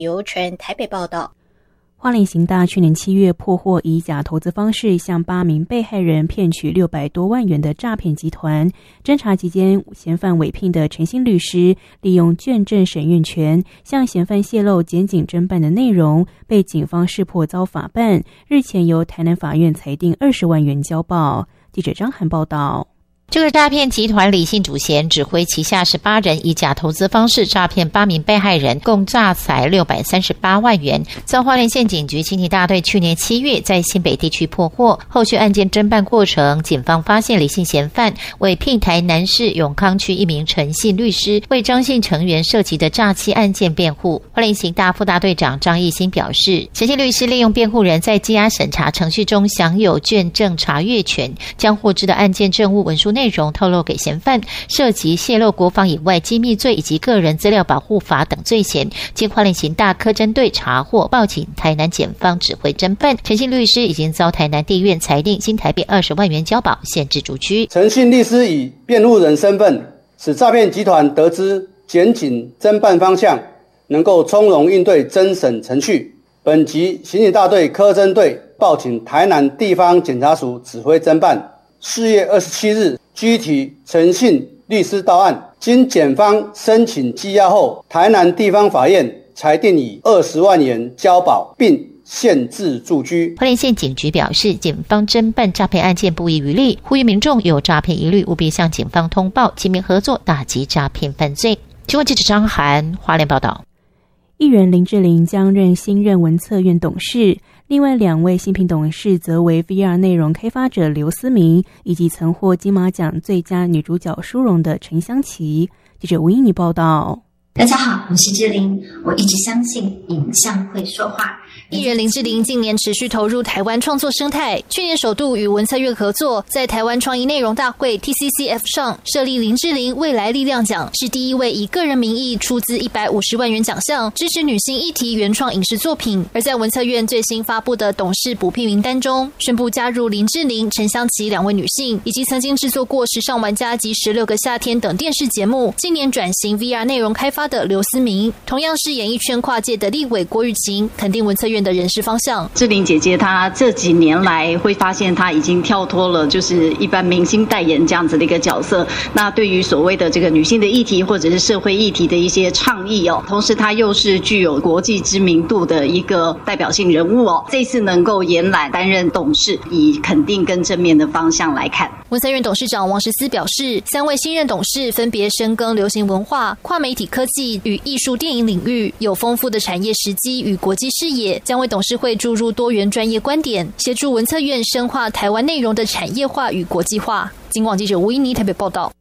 由全台北报道。 花莲刑大去年7月破获以假投资方式向8名被害人骗取600多万元的诈骗集团。侦查期间，嫌犯委聘的诚信律师利用卷证审阅权向嫌犯泄露检警侦办的内容，被警方识破遭法办。日前由台南法院裁定20万元交保。记者张涵报道。 这个诈骗集团李姓主嫌指挥旗下18人以假投资方式诈骗8名被害人，共诈财638万元，遭花莲县警局刑警大队去年7月在新北地区破获。后续案件侦办过程，警方发现李姓嫌犯委聘台南市永康区一名诚信律师为张姓成员涉及的诈欺案件辩护。花莲刑大副大队长张义兴表示，诚信律师利用辩护人在羁押审查程序中享有卷证查阅权，将获知的案件证物文书内容透露给嫌犯，涉及泄露国防以外机密罪以及个人资料保护法等罪嫌，经花莲刑大科侦队查获，报请台南检方指挥侦办。诚信律师已经遭台南地院裁定新台币20万元交保，限制逐居。 诚信律师以辩护人身份，使诈骗集团得知检警侦办方向，能够从容应对侦审程序。本局刑警大队科侦队报请台南地方检察署指挥侦办。4月27日具体诚信律师到案，经检方申请羁押后，台南地方法院裁定以20万元交保，并限制住居。 花莲县警局表示，警方侦办诈骗案件不遗余力，呼吁民众有诈骗疑虑务必向警方通报，齐名合作打击诈骗犯罪。新闻记者张涵花莲报道。 议员林志玲将新任文策院董事，另外2位新聘董事则为 VR 内容开发者刘思明以及曾获金马奖最佳女主角殊荣的陈香琪。记者吴依妮报道。 大家好，我是志玲，我一直相信影像会说话。 艺人林志玲近年持续投入台湾创作生态，去年首度与文策院合作，在台湾创意内容大会 TCCF 上设立林志玲未来力量奖，是第一位以个人名义出资150万元奖项，支持女性议题原创影视作品。而在文策院最新发布的董事补聘名单中，宣布加入林志玲、陈香琪2位女性，以及曾经制作过《时尚玩家》及《16个夏天》等电视节目，今年转型 VR 内容开发的刘思明，同样是演艺圈跨界的立委郭玉琴，肯定文策院的人事方向。 志玲姐姐她这几年来会发现她已经跳脱了就是一般明星代言这样子的一个角色，那对于所谓的这个女性的议题或者是社会议题的一些倡议同时她又是具有国际知名度的一个代表性人物这次能够延揽担任董事，以肯定跟正面的方向来看。 文策院董事长王时思表示，3位新任董事分别深耕流行文化、跨媒体科技与艺术电影领域，有丰富的产业时机与国际视野，将为董事会注入多元专业观点，协助文策院深化台湾内容的产业化与国际化。警广记者吴依妮台北报道。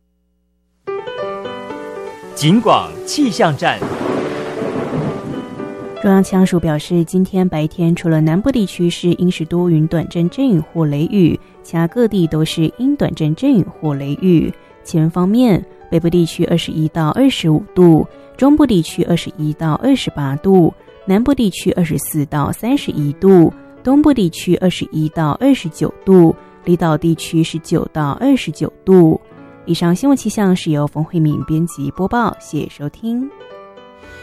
警广气象站。 中央气象署表示，今天白天除了南部地区是阴时多云短阵阵雨或雷雨，其他各地都是阴短阵阵雨或雷雨。气温方面，北部地区21到25度，中部地区21到28度，南部地区24到31度，东部地区21到29度，离岛地区19到29度。以上新闻气象是由冯慧敏编辑播报，谢谢收听。